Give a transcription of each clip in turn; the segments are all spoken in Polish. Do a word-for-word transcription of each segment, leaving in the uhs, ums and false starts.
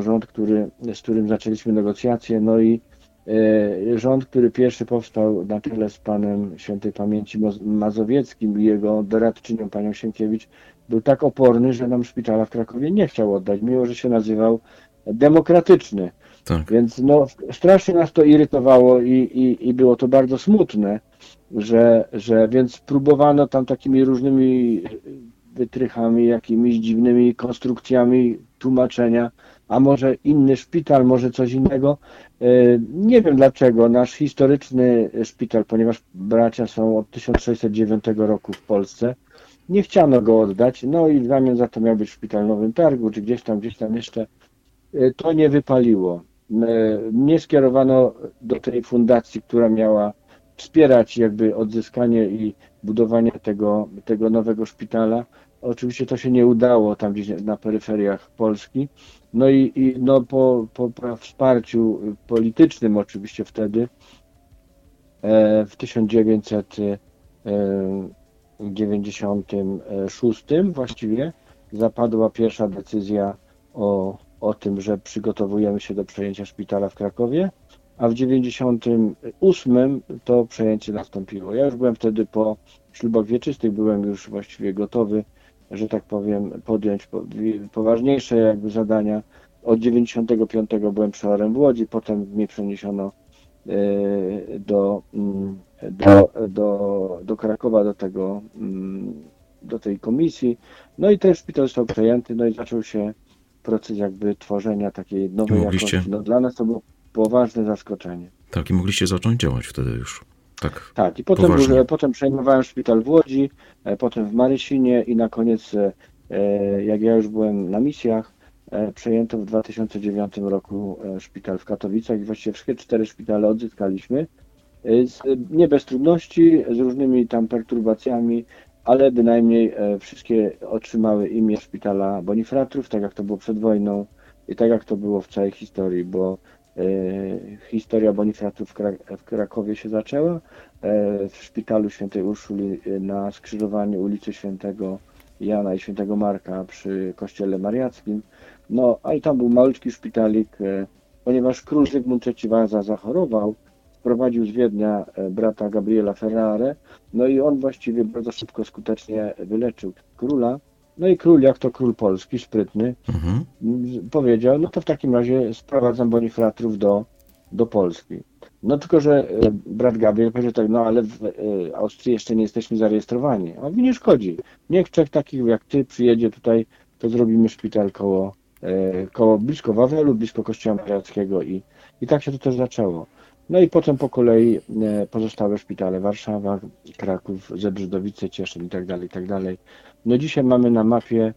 rząd, który, z którym zaczęliśmy negocjacje, no i e, rząd, który pierwszy powstał na czele z panem świętej pamięci Mazowieckim i jego doradczynią panią Sienkiewicz, był tak oporny, że nam szpitala w Krakowie nie chciał oddać, mimo że się nazywał Demokratyczny. Tak. Więc no, strasznie nas to irytowało i, i, i było to bardzo smutne, że, że więc próbowano tam takimi różnymi wytrychami, jakimiś dziwnymi konstrukcjami tłumaczenia, a może inny szpital, może coś innego. Nie wiem dlaczego. Nasz historyczny szpital, ponieważ bracia są od tysiąc sześćset dziewiątego roku w Polsce, nie chciano go oddać, no i w zamian za to miał być szpital w Nowym Targu, czy gdzieś tam, gdzieś tam jeszcze. To nie wypaliło. Mnie skierowano do tej fundacji, która miała wspierać jakby odzyskanie i budowanie tego, tego nowego szpitala. Oczywiście to się nie udało tam gdzieś na peryferiach Polski. No i, i no po, po, po wsparciu politycznym oczywiście wtedy w tysiąc dziewięćset dziewięćdziesiątym szóstym właściwie zapadła pierwsza decyzja o, o tym, że przygotowujemy się do przejęcia szpitala w Krakowie, a w dziewięćdziesiątym ósmym to przejęcie nastąpiło. Ja już byłem wtedy po ślubach wieczystych, byłem już właściwie gotowy, że tak powiem, podjąć poważniejsze jakby zadania. Od dziewięćdziesiątego piątego byłem przeorem w Łodzi, potem mnie przeniesiono do, do, do, do Krakowa, do tego, do tej komisji. No i ten szpital został przejęty, no i zaczął się proces jakby tworzenia takiej nowej mogliście... jakości. No dla nas to było poważne zaskoczenie. Tak, i mogliście zacząć działać wtedy już. Tak, tak i potem, już, potem przejmowałem szpital w Łodzi, potem w Marysinie i na koniec, jak ja już byłem na misjach, przejęto w dwa tysiące dziewiątym roku szpital w Katowicach i właściwie wszystkie cztery szpitale odzyskaliśmy. Z, nie bez trudności, z różnymi tam perturbacjami, ale bynajmniej wszystkie otrzymały imię szpitala Bonifratrów, tak jak to było przed wojną i tak jak to było w całej historii, bo historia Bonifratrów w, Krak- w Krakowie się zaczęła w szpitalu świętej Urszuli na skrzyżowaniu ulicy Świętego Jana i Świętego Marka przy kościele mariackim. No, a i tam był malutki szpitalik, ponieważ król Zygmunt trzeci Waza zachorował, sprowadził z Wiednia brata Gabriela Ferrare, no i on właściwie bardzo szybko, skutecznie wyleczył króla. No i król, jak to król polski, sprytny, mhm. powiedział, no to w takim razie sprowadzam Bonifratrów do, do Polski. No tylko, że brat Gabriel powiedział tak, no ale w Austrii jeszcze nie jesteśmy zarejestrowani. A on mówi, nie szkodzi. Niech trzech takich jak ty przyjedzie tutaj, to zrobimy szpital koło, koło blisko Wawelu, blisko kościoła mariackiego i, i tak się to też zaczęło. No i potem po kolei pozostałe szpitale, Warszawa, Kraków, Zebrzydowice, Cieszyn i tak dalej, i tak dalej. No dzisiaj mamy na mapie,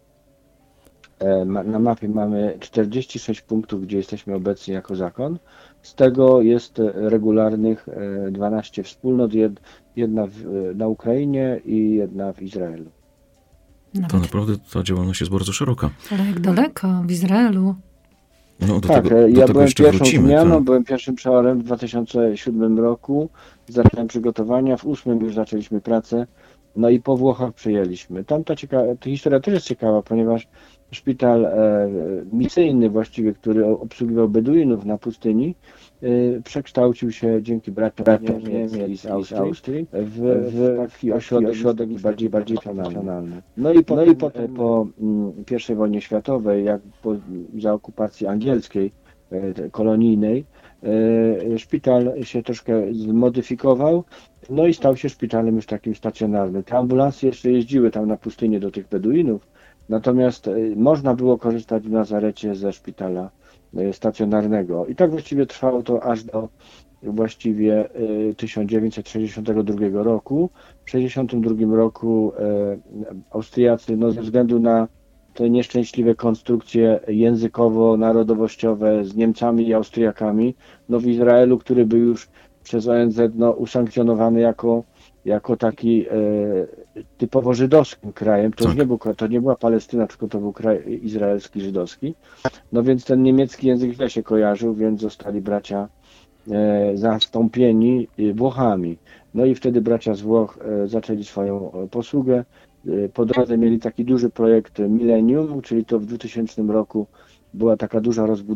na mapie mamy czterdzieści sześć punktów, gdzie jesteśmy obecni jako zakon. Z tego jest regularnych dwanaście wspólnot, jedna w, na Ukrainie i jedna w Izraelu. Nawet. To naprawdę ta działalność jest bardzo szeroka. Ale jak daleko, w Izraelu. No, do tak, tego, do ja tego byłem pierwszą wrócimy, zmianą, tak. byłem pierwszym przeorem w dwa tysiące siódmym roku, zacząłem przygotowania, w ósmym już zaczęliśmy pracę, no i po Włochach przyjęliśmy. Tam ta, cieka- ta historia też jest ciekawa, ponieważ szpital e, misyjny właściwie, który obsługiwał Beduinów na pustyni, e, przekształcił się dzięki braciom Niemiec z Austrii, Austrii w, w taki ośrodek, ośrodek bardziej, bardziej profesjonalny. No i potem, no i potem po m, pierwszej wojnie światowej, jak po, za okupacji angielskiej, e, kolonijnej, e, szpital się troszkę zmodyfikował, no i stał się szpitalem już takim stacjonarnym. Te ambulansy jeszcze jeździły tam na pustynię do tych Beduinów, natomiast można było korzystać w Nazarecie ze szpitala stacjonarnego. I tak właściwie trwało to aż do właściwie tysiąc dziewięćset sześćdziesiątego drugiego roku. W sześćdziesiątym drugim roku Austriacy, no ze względu na te nieszczęśliwe konstrukcje językowo-narodowościowe z Niemcami i Austriakami, no w Izraelu, który był już przez O N Z no, usankcjonowany jako jako taki e, typowo żydowskim krajem. To, tak. nie był, to nie była Palestyna, tylko to był kraj izraelski, żydowski. No więc ten niemiecki język źle się kojarzył, więc zostali bracia e, zastąpieni Włochami. No i wtedy bracia z Włoch e, zaczęli swoją posługę. E, po drodze mieli taki duży projekt Millennium, czyli to w dwutysięcznym roku była taka duża rozbudowa